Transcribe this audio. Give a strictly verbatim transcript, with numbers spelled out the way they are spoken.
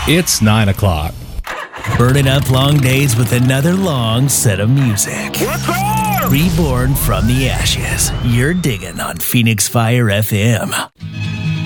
It's nine o'clock. Burning up long days with another long set of music. What's up? Reborn from the ashes. You're digging on Phoenix Fire F M.